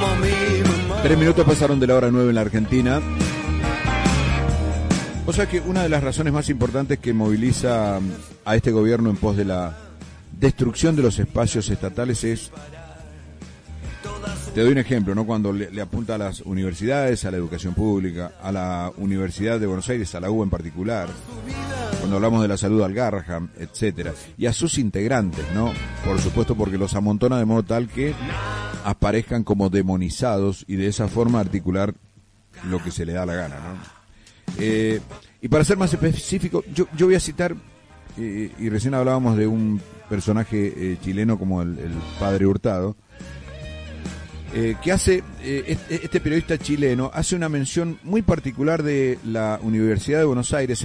3 minutos pasaron de la hora 9 en la Argentina. O sea que una de las razones más importantes que moviliza a este gobierno en pos de la destrucción de los espacios estatales es, te doy un ejemplo, ¿no? Cuando le apunta a las universidades, a la educación pública, a la Universidad de Buenos Aires, a la UBA en particular, cuando hablamos de la salud al Garrahan, etcétera, y a sus integrantes, ¿no? Por supuesto, porque los amontona de modo tal que aparezcan como demonizados y de esa forma articular lo que se le da la gana, ¿no? Y para ser más específico, yo voy a citar, y recién hablábamos de un personaje chileno como el padre Hurtado, que hace, este periodista chileno hace una mención muy particular de la Universidad de Buenos Aires